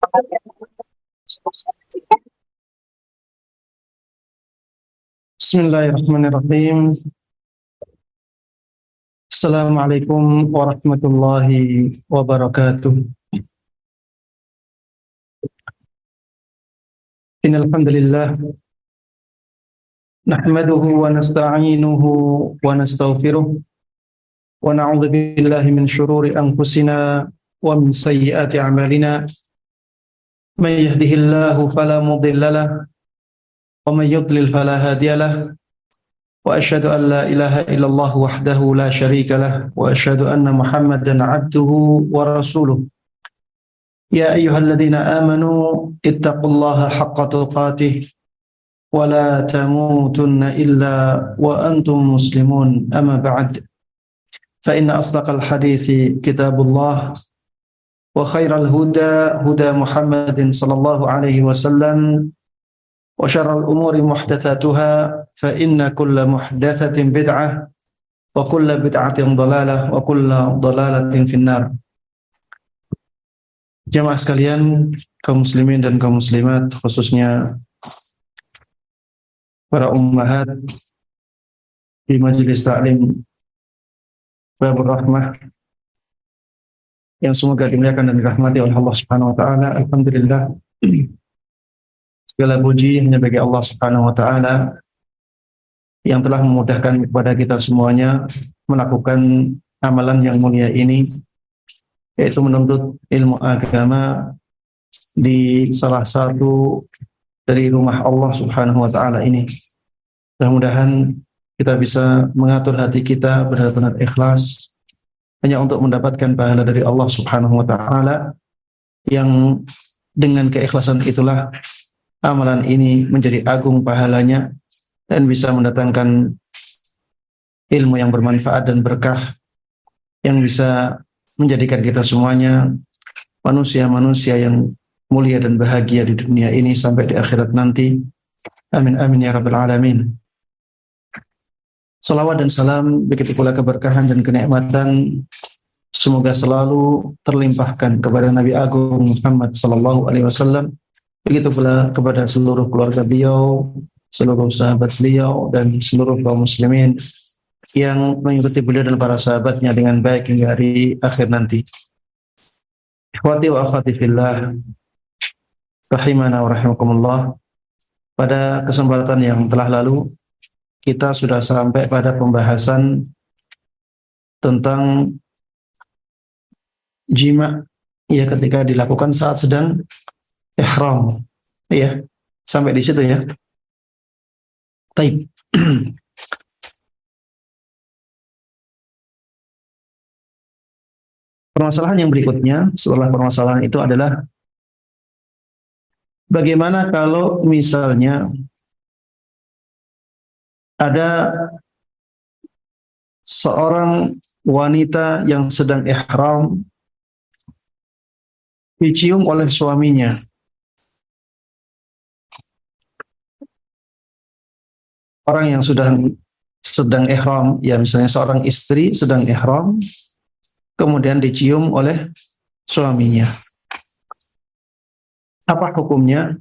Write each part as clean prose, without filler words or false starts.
Bismillahirrahmanirrahim. Assalamualaikum warahmatullahi wabarakatuh. Innal hamdalillah nahmaduhu wa nasta'inuhu wa nastaghfiruh wa na'udzu billahi min shururi anfusina wa min sayyiati a'malina. May yahdihillahu fala mudilla lahu wa may yudlil fala hadiya lahu. Wa asyhadu an la ilaha illallah wahdahu la syarika lah wa asyhadu anna Muhammadan 'abduhu wa rasuluh. Ya ayyuhalladzina amanu ittaqullaha haqqa tuqatih wa la tamutunna illa wa antum muslimun. Amma ba'd. Fa inna asdaqal hadithi kitabullah wa khairal huda huda Muhammadin sallallahu alaihi wasallam. Wa syarrul umuri muhdatsatuha fa inna kulla muhdatsatin bid'ah wa kulla bid'atin dhalalah wa kulla dhalalatin finnar. Jamaah sekalian, kaum muslimin dan kaum muslimat, khususnya para ummahat di majelis taklim Babur Rahmah yang semoga dimuliakan dan dirahmati oleh Allah Subhanahu wa taala. Alhamdulillah, segala puji hanya bagi Allah Subhanahu wa taala yang telah memudahkan kepada kita semuanya melakukan amalan yang mulia ini, yaitu menuntut ilmu agama di salah satu dari rumah Allah Subhanahu wa taala ini. Mudah-mudahan kita bisa mengatur hati kita benar-benar ikhlas hanya untuk mendapatkan pahala dari Allah Subhanahu wa taala, yang dengan keikhlasan itulah amalan ini menjadi agung pahalanya dan bisa mendatangkan ilmu yang bermanfaat dan berkah yang bisa menjadikan kita semuanya manusia-manusia yang mulia dan bahagia di dunia ini sampai di akhirat nanti. Amin amin ya rabbal alamin. Salawat dan salam, begitu pula keberkahan dan kenikmatan semoga selalu terlimpahkan kepada Nabi Agung Muhammad sallallahu alaihi wasallam. Begitu pula kepada seluruh keluarga beliau, seluruh sahabat beliau, dan seluruh kaum muslimin yang mengikuti beliau dan para sahabatnya dengan baik hingga hari akhir nanti. Ikhwati wa akhwati fillah, rahimana wa rahimakumullah. Pada kesempatan yang telah lalu, kita sudah sampai pada pembahasan tentang jima ya ketika dilakukan saat sedang ihram, ya, sampai di situ ya. Taib. Permasalahan yang berikutnya setelah permasalahan itu adalah bagaimana kalau misalnya ada seorang wanita yang sedang ihram dicium oleh suaminya. Orang yang sedang ihram, ya misalnya seorang istri sedang ihram, kemudian dicium oleh suaminya. Apa hukumnya?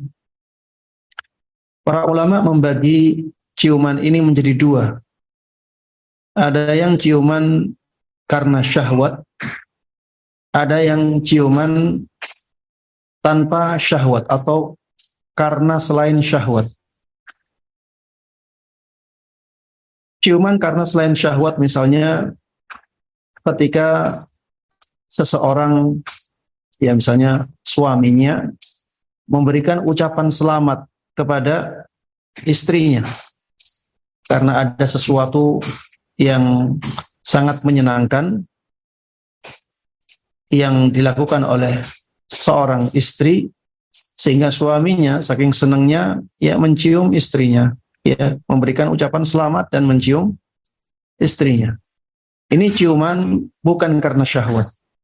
Para ulama membagi ciuman ini menjadi dua. Ada yang ciuman karena syahwat, ada yang ciuman tanpa syahwat atau karena selain syahwat. Ciuman karena selain syahwat misalnya ketika seseorang, ya misalnya suaminya, memberikan ucapan selamat kepada istrinya karena ada sesuatu yang sangat menyenangkan yang dilakukan oleh seorang istri, sehingga suaminya saking senangnya ya mencium istrinya, ya memberikan ucapan selamat dan mencium istrinya. Ini ciuman bukan karena syahwat.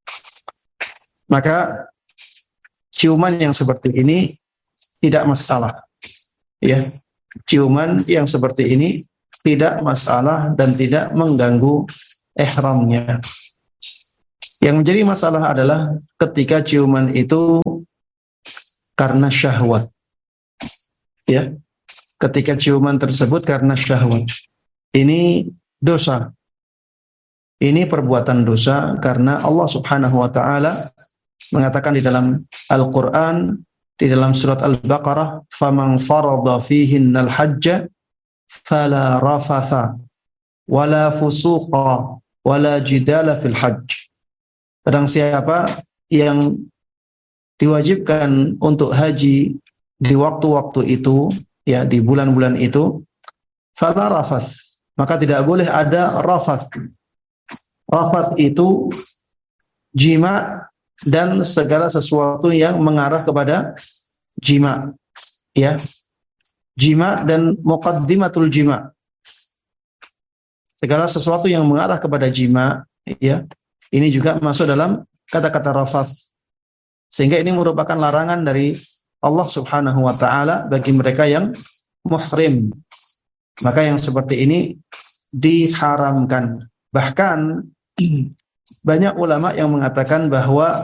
Maka ciuman yang seperti ini tidak masalah. Ya, ciuman yang seperti ini tidak masalah dan tidak mengganggu ihramnya. Yang menjadi masalah adalah ketika ciuman itu karena syahwat. Ya, ketika ciuman tersebut karena syahwat. Ini dosa. Ini perbuatan dosa karena Allah Subhanahu wa taala mengatakan di dalam Al-Qur'an, di dalam surat Al-Baqarah, "Faman farada fihinnal hajja fala rafatha wala fusuqa wala jidala fil hajj." Barang siapa yang diwajibkan untuk haji di waktu-waktu itu, ya di bulan-bulan itu, fala rafath, maka tidak boleh ada rafath. Rafath itu jima dan segala sesuatu yang mengarah kepada jima, ya. Jima dan muqaddimatul jima. Segala sesuatu yang mengarah kepada jima, ya. Ini juga masuk dalam kata-kata rafath. Sehingga ini merupakan larangan dari Allah Subhanahu wa taala bagi mereka yang muhrim. Maka yang seperti ini diharamkan. Bahkan banyak ulama yang mengatakan bahwa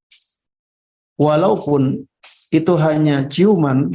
walaupun itu hanya ciuman,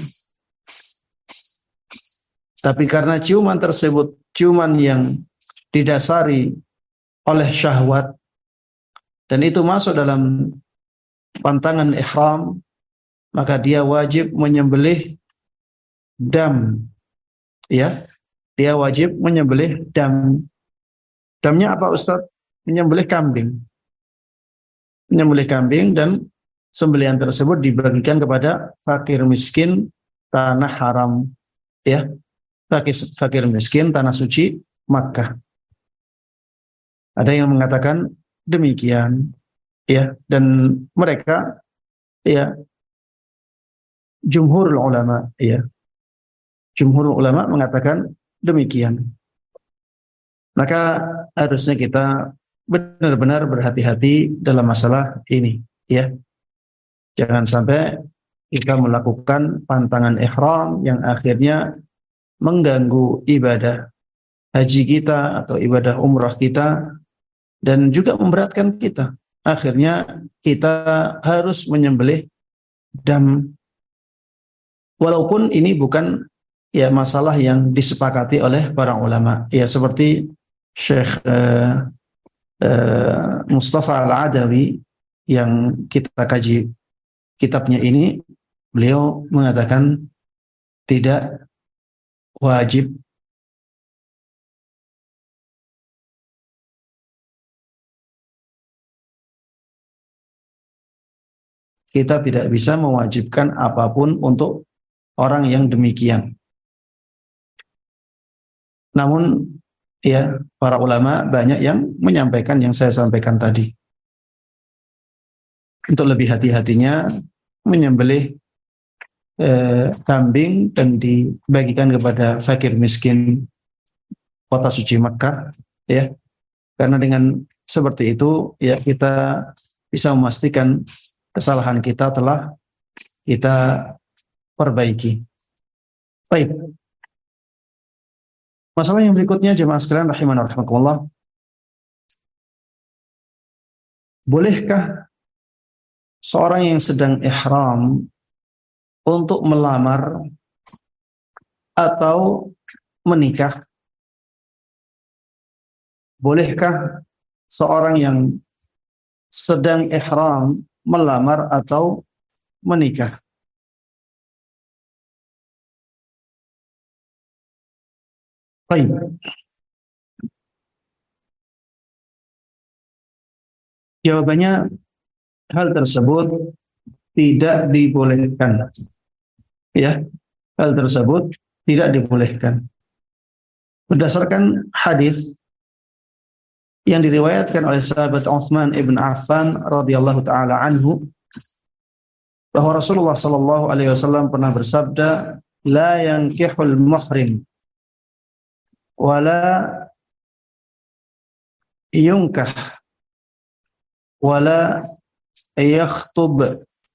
tapi karena ciuman tersebut ciuman yang didasari oleh syahwat dan itu masuk dalam pantangan ihram, maka dia wajib menyembelih dam. Ya, dia wajib menyembelih dam. Damnya apa, Ustaz? Menyembelih kambing. Menyembelih kambing, dan sembelihan tersebut dibagikan kepada fakir miskin tanah haram, ya. Fakir miskin tanah suci Makkah. Ada yang mengatakan demikian, ya, dan mereka, ya, jumhur ulama, ya. Jumhur ulama mengatakan demikian. Maka harusnya kita benar-benar berhati-hati dalam masalah ini, ya. Jangan sampai kita melakukan pantangan ihram yang akhirnya mengganggu ibadah haji kita atau ibadah umrah kita dan juga memberatkan kita. Akhirnya kita harus menyembelih dam, walaupun ini bukan, ya, masalah yang disepakati oleh para ulama. Ya, seperti Syekh Mustafa Al-Adawi yang kita kaji kitabnya ini, beliau mengatakan tidak wajib kita tidak bisa mewajibkan apapun untuk orang yang demikian. Namun, ya, para ulama banyak yang menyampaikan yang saya sampaikan tadi. Untuk lebih hati-hatinya menyembelih kambing dan dibagikan kepada fakir miskin kota suci Makkah, ya. Karena dengan seperti itu, ya, kita bisa memastikan kesalahan kita telah kita perbaiki. Baik. Masalah yang berikutnya, jemaah sekalian rahimana rahimakumullah. Bolehkah seorang yang sedang ihram untuk melamar atau menikah? Bolehkah seorang yang sedang ihram melamar atau menikah? Baik. Jawabannya, hal tersebut tidak dibolehkan. Ya, hal tersebut tidak dibolehkan. Berdasarkan hadis yang diriwayatkan oleh sahabat Utsman ibn Affan radhiyallahu taala anhu, bahwa Rasulullah sallallahu alaihi wasallam pernah bersabda, "La yankihul muhrim wala yunkah wala yakhtub."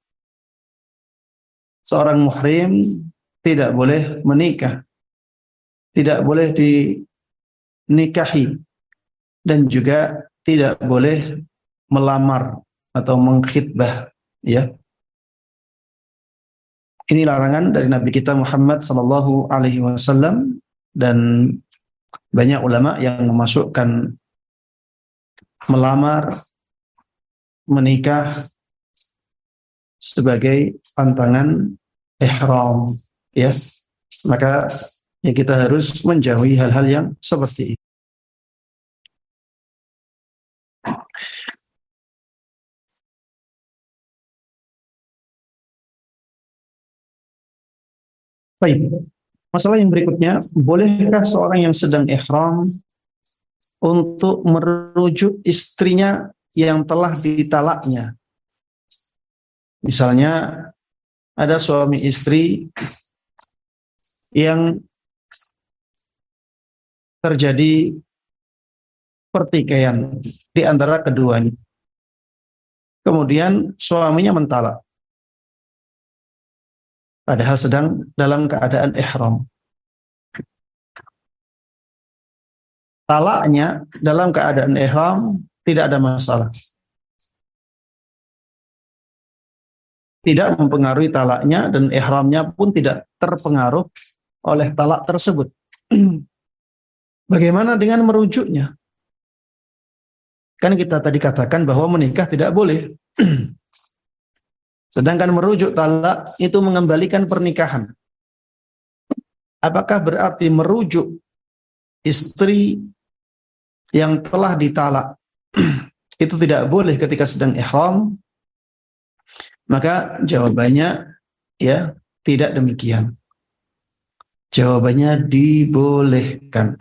Seorang muhrim tidak boleh menikah, tidak boleh dinikahi, dan juga tidak boleh melamar atau mengkhitbah, ya. Ini larangan dari Nabi kita Muhammad sallallahu alaihi wasallam, dan banyak ulama yang memasukkan melamar, menikah sebagai pantangan ihram, ya. Maka ya kita harus menjauhi hal-hal yang seperti itu. Baik. Masalah yang berikutnya, bolehkah seorang yang sedang ihram untuk merujuk istrinya yang telah ditalaknya? Misalnya ada suami istri yang terjadi pertikaian di antara keduanya. Kemudian suaminya mentalak, padahal sedang dalam keadaan ihram. Talaknya dalam keadaan ihram tidak ada masalah. Tidak mempengaruhi talaknya, dan ihramnya pun tidak terpengaruh oleh talak tersebut. Bagaimana dengan merujuknya? Kan kita tadi katakan bahwa menikah tidak boleh. Sedangkan merujuk talak itu mengembalikan pernikahan. Apakah berarti merujuk istri yang telah ditalak itu tidak boleh ketika sedang ihram? Maka jawabannya ya tidak demikian. Jawabannya dibolehkan.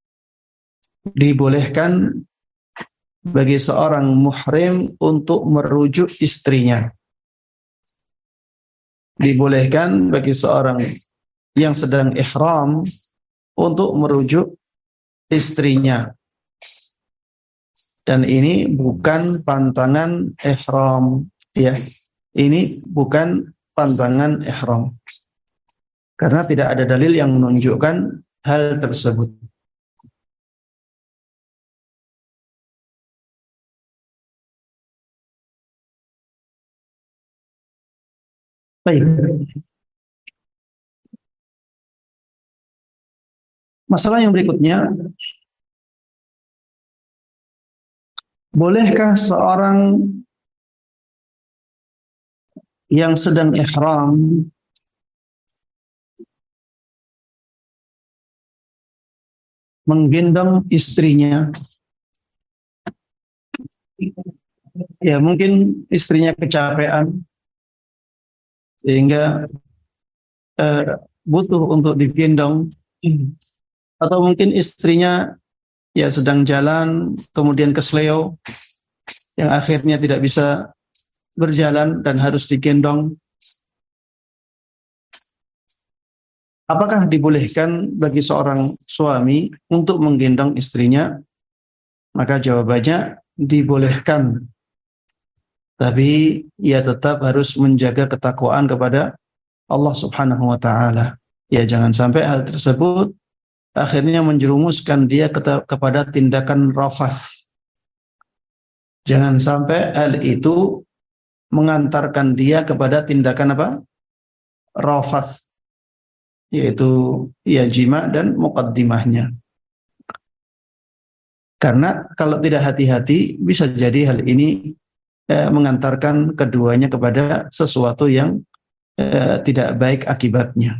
Dibolehkan bagi seorang muhrim untuk merujuk istrinya. Dibolehkan bagi seorang yang sedang ihram untuk merujuk istrinya. Dan ini bukan pantangan ihram, ya. Ini bukan pantangan ihram. Karena tidak ada dalil yang menunjukkan hal tersebut. Baik. Masalah yang berikutnya, bolehkah seorang yang sedang ihram menggendong istrinya? Ya, mungkin istrinya kecapean sehingga butuh untuk digendong, atau mungkin istrinya ya sedang jalan kemudian kesleo yang akhirnya tidak bisa berjalan dan harus digendong. Apakah dibolehkan bagi seorang suami untuk menggendong istrinya? Maka jawabannya dibolehkan. Tapi ia tetap harus menjaga ketakwaan kepada Allah Subhanahu wa taala. Ya, jangan sampai hal tersebut akhirnya menjerumuskan dia kepada tindakan rafath. Jangan sampai hal itu mengantarkan dia kepada tindakan apa? Rafath, yaitu ya jima dan muqaddimahnya. Karena kalau tidak hati-hati bisa jadi hal ini mengantarkan keduanya kepada sesuatu yang tidak baik akibatnya.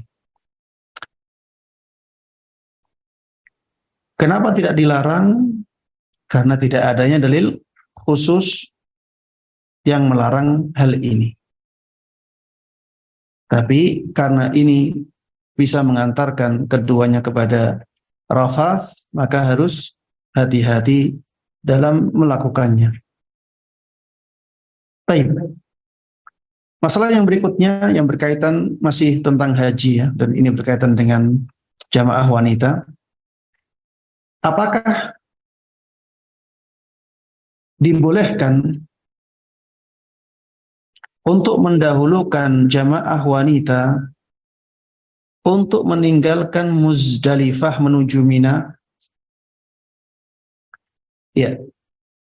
Kenapa tidak dilarang? Karena tidak adanya dalil khusus yang melarang hal ini. Tapi karena ini bisa mengantarkan keduanya kepada rafath, maka harus hati-hati dalam melakukannya. Baik. Masalah yang berikutnya yang berkaitan masih tentang haji, ya, dan ini berkaitan dengan jamaah wanita. Apakah dibolehkan untuk mendahulukan jamaah wanita untuk meninggalkan Muzdalifah menuju Mina? Ya,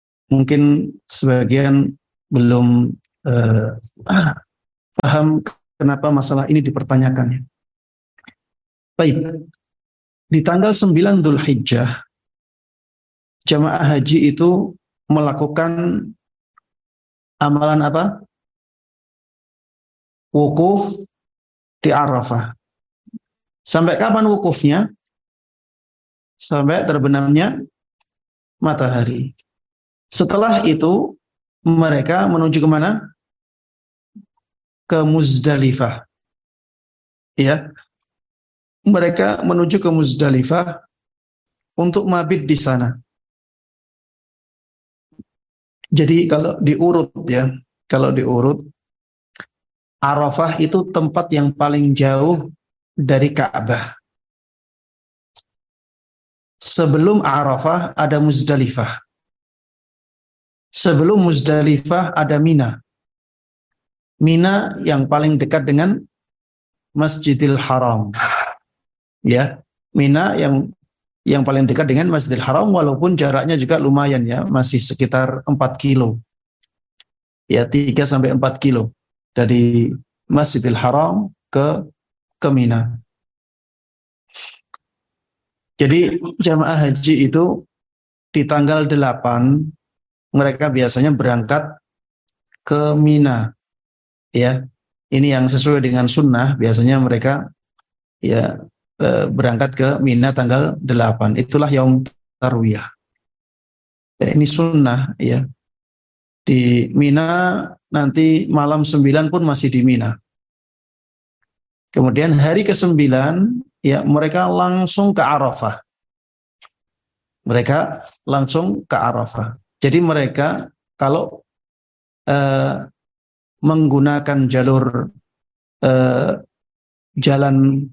mungkin sebagian belum paham kenapa masalah ini dipertanyakan. Baik, di tanggal 9 Dzulhijjah, jamaah haji itu melakukan amalan apa? Wukuf di Arafah. Sampai kapan wukufnya? Sampai terbenamnya matahari. Setelah itu mereka menuju kemana? Ke Muzdalifah. Ya, mereka menuju ke Muzdalifah untuk mabit di sana. Jadi kalau diurut, Arafah itu tempat yang paling jauh dari Ka'bah. Sebelum Arafah ada Muzdalifah. Sebelum Muzdalifah ada Mina. Mina yang paling dekat dengan Masjidil Haram. Ya, Mina yang paling dekat dengan Masjidil Haram, walaupun jaraknya juga lumayan ya, masih sekitar 4 kilo. Ya, 3 sampai 4 kilo dari Masjidil Haram ke Mina. Jadi jamaah haji itu di tanggal 8 mereka biasanya berangkat ke Mina. Ya, ini yang sesuai dengan sunnah, biasanya mereka ya berangkat ke Mina tanggal 8. Itulah Yaum Tarwiyah. Ya, ini sunnah ya. Di Mina nanti malam 9 pun masih di Mina. Kemudian hari ke-9 ya mereka langsung ke Arafah. Mereka langsung ke Arafah. Jadi mereka kalau menggunakan jalur jalan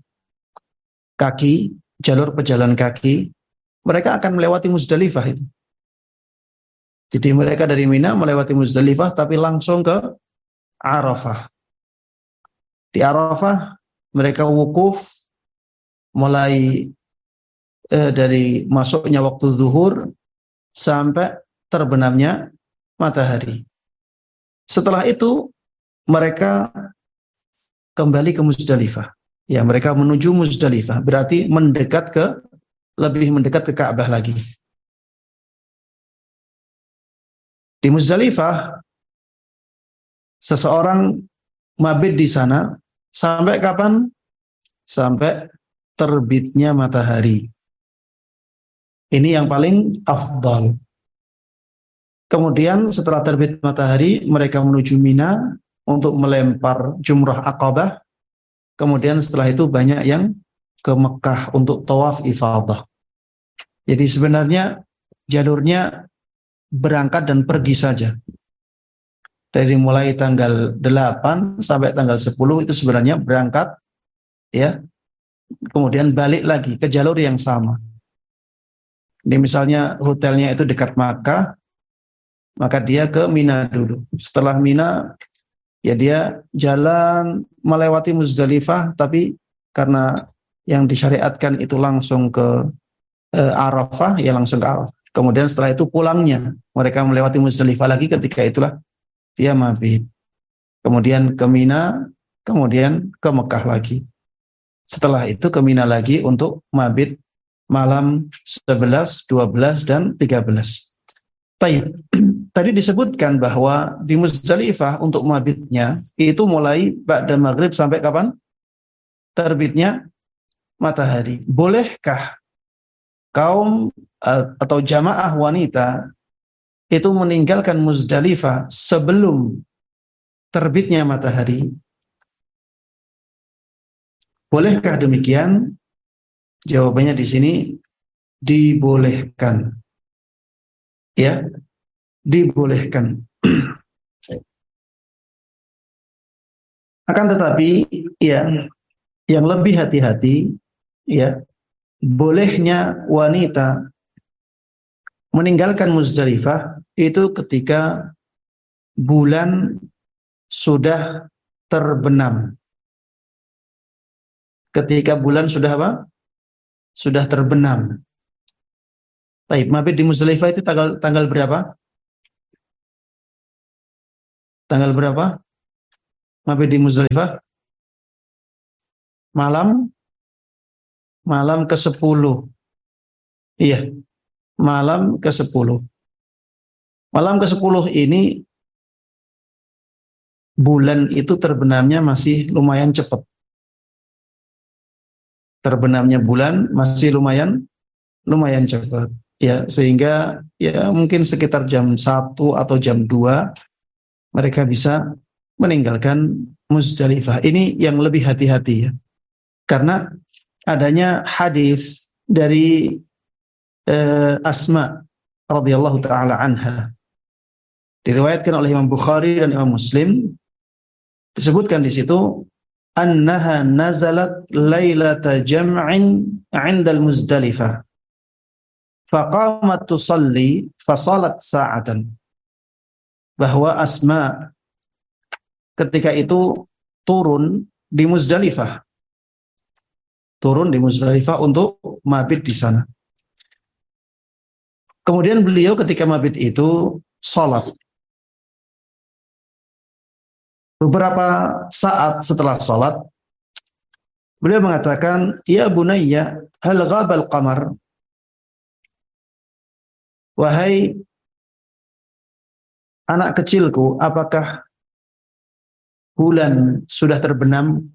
kaki, jalur pejalan kaki, mereka akan melewati Muzdalifah itu. Jadi mereka dari Mina melewati Muzdalifah tapi langsung ke Arafah. Di Arafah mereka wukuf mulai dari masuknya waktu zuhur sampai terbenamnya matahari. Setelah itu mereka kembali ke Muzdalifah. Ya, mereka menuju Muzdalifah, berarti lebih mendekat ke Ka'bah lagi. Di Muzdalifah seseorang mabit di sana sampai kapan? Sampai terbitnya matahari. Ini yang paling afdal. Kemudian setelah terbit matahari, mereka menuju Mina untuk melempar jumrah Aqabah. Kemudian setelah itu banyak yang ke Mekah untuk tawaf ifadah. Jadi sebenarnya jalurnya berangkat dan pergi saja. Dari mulai tanggal 8 sampai tanggal 10 itu sebenarnya berangkat ya. Kemudian balik lagi ke jalur yang sama. Ini misalnya hotelnya itu dekat Makkah, maka dia ke Mina dulu. Setelah Mina, ya dia jalan melewati Muzdalifah, tapi karena yang disyariatkan itu langsung ke Arafah, ya langsung ke Arafah. Kemudian setelah itu pulangnya, mereka melewati Muzdalifah lagi, ketika itulah dia mabit. Kemudian ke Mina, kemudian ke Mekah lagi. Setelah itu ke Mina lagi untuk mabit malam 11, 12, dan 13. Tadi disebutkan bahwa di Muzdalifah untuk mabitnya itu mulai ba'da maghrib sampai kapan? Terbitnya matahari. Bolehkah kaum atau jamaah wanita itu meninggalkan Muzdalifah sebelum terbitnya matahari? Bolehkah demikian? Jawabannya di sini dibolehkan. Ya, dibolehkan. Akan tetapi ya yang lebih hati-hati ya, bolehnya wanita meninggalkan Muzdalifah itu ketika bulan sudah terbenam. Ketika bulan sudah apa? Sudah terbenam. Baik, mabit di Muzdalifah itu tanggal berapa? Tanggal berapa? Mabit di Muzdalifah? malam ke-10. Iya, malam ke-10. Malam ke-10 ini bulan itu terbenamnya masih lumayan cepat. Terbenamnya bulan masih lumayan cepat. Ya, sehingga ya mungkin sekitar jam 1 atau jam 2 mereka bisa meninggalkan Muzdalifah. Ini yang lebih hati-hati ya. Karena adanya hadis dari Asma radhiyallahu taala anha, diriwayatkan oleh Imam Bukhari dan Imam Muslim, disebutkan di situ annaha nazalat lailata jam'in 'inda al-Muzdalifah faqamat tusalli fasalat sa'atan, bahwa Asma ketika itu turun di Muzdalifah untuk mabit di sana. Kemudian beliau ketika mabit itu salat. Beberapa saat setelah salat, beliau mengatakan, "Ya bunayya, hal ghabal qamar?" Wahai anak kecilku, apakah bulan sudah terbenam?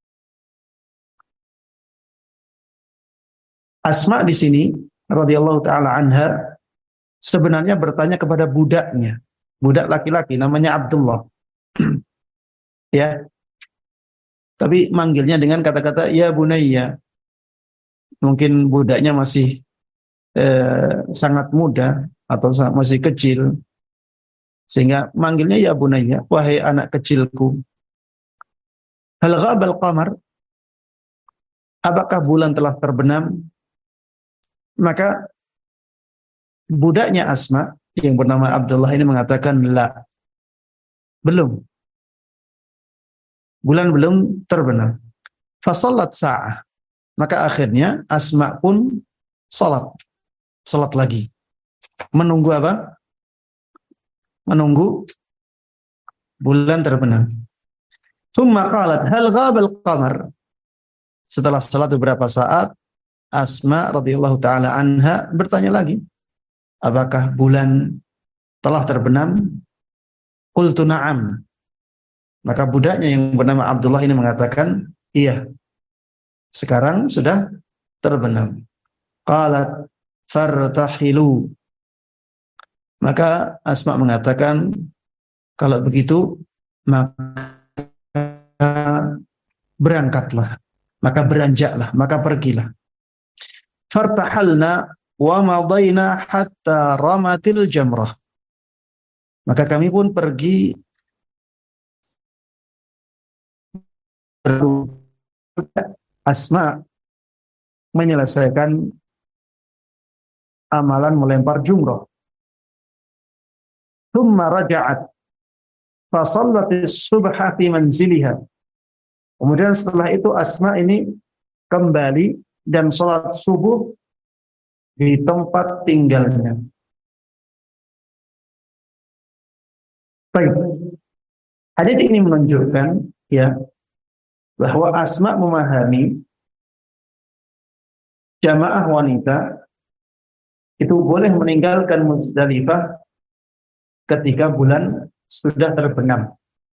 Asma di sini radhiyallahu taala anha sebenarnya bertanya kepada budaknya, budak laki-laki namanya Abdullah. Ya. Tapi manggilnya dengan kata-kata ya bunayya. Mungkin budaknya masih sangat muda atau masih kecil, sehingga manggilnya ya bunayya, wahai anak kecilku. Hal ghabal qamar? Apakah bulan telah terbenam? Maka budaknya Asma yang bernama Abdullah ini mengatakan la, belum. Bulan belum terbenam. Fasallat sa'ah. Maka akhirnya Asma pun salat lagi. Menunggu apa? Menunggu bulan terbenam. Tsumma qalat hal ghabal qamar? Setelah salat beberapa saat, Asma radhiyallahu taala anha bertanya lagi, apakah bulan telah terbenam? Qultu na'am. Maka budaknya yang bernama Abdullah ini mengatakan, iya, sekarang sudah terbenam. Qalat fartahilu. Maka Asma mengatakan, kalau begitu maka berangkatlah, maka beranjaklah, maka pergilah. Fartahalna wa madayna hatta ramatil jamrah. Maka kami pun pergi Asma menyelesaikan amalan melempar jumrah. Thumma raja'at fa shallatis subha fi manziliha. Kemudian setelah itu Asma ini kembali dan sholat subuh di tempat tinggalnya. Baik. Hadis ini menunjukkan ya bahwa Asma memahami jamaah wanita itu boleh meninggalkan Muzdalifah ketika bulan sudah terbenam.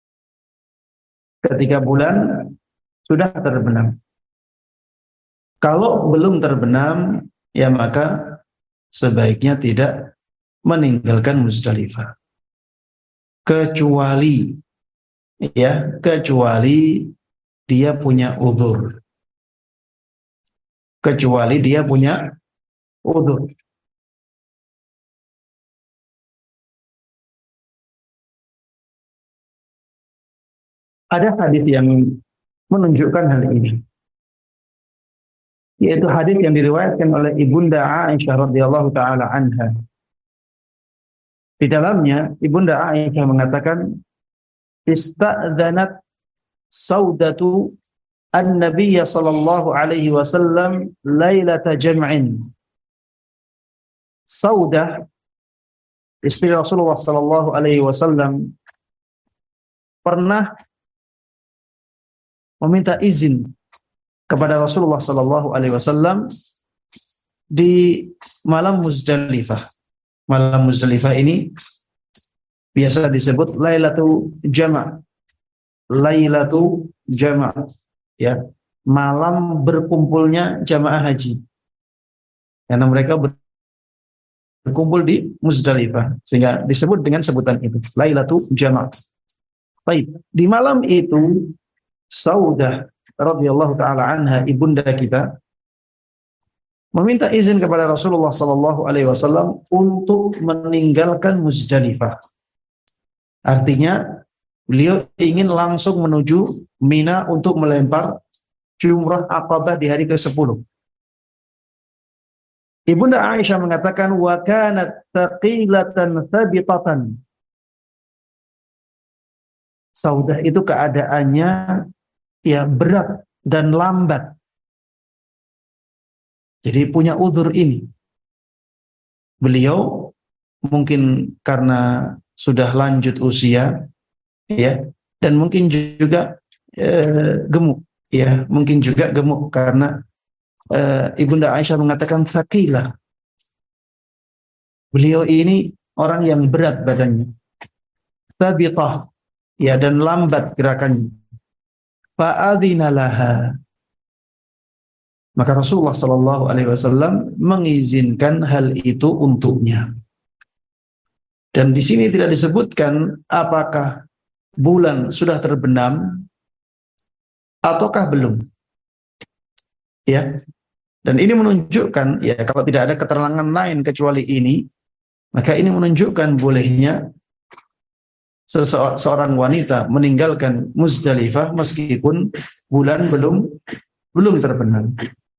Ketika bulan sudah terbenam. Kalau belum terbenam, ya maka sebaiknya tidak meninggalkan Muzdalifah. Kecuali dia punya udzur. Kecuali dia punya udzur. Ada hadis yang menunjukkan hal ini, yaitu hadis yang diriwayatkan oleh Ibunda Aisyah radhiyallahu taala anha. Di dalamnya Ibunda Aisyah mengatakan, ista'dzanat Saudatu an-Nabiy sallallahu alaihi wasallam lailata jam'in. Saudah istri Rasulullah sallallahu alaihi wasallam pernah meminta izin kepada Rasulullah sallallahu alaihi wasallam di malam Muzdalifah. Malam Muzdalifah ini biasa disebut Lailatul Jama'. Lailatul Jama', ya, malam berkumpulnya jamaah haji. Karena mereka berkumpul di Muzdalifah, sehingga disebut dengan sebutan itu, Lailatul Jama'. Baik, di malam itu Saudah radhiyallahu taala anha, ibunda kita, meminta izin kepada Rasulullah sallallahu alaihi wasallam untuk meninggalkan Muzdalifah. Artinya beliau ingin langsung menuju Mina untuk melempar jumrah Aqabah di hari ke-10. Ibunda Aisyah mengatakan wa kanat thaqilatan thabitatan. Saudah itu keadaannya ya berat dan lambat. Jadi punya uzur ini. Beliau mungkin karena sudah lanjut usia, ya, dan mungkin juga gemuk, ya, mungkin juga gemuk karena Ibunda Aisyah mengatakan tsaqilah. Beliau ini orang yang berat badannya, thabitah, ya, dan lambat gerakannya. Fa'adzina laha. Maka Rasulullah sallallahu alaihi wasallam mengizinkan hal itu untuknya. Dan di sini tidak disebutkan apakah bulan sudah terbenam ataukah belum. Ya. Dan ini menunjukkan, ya, kalau tidak ada keterangan lain kecuali ini, maka ini menunjukkan bolehnya seorang wanita meninggalkan Muzdalifah meskipun bulan belum terbenam.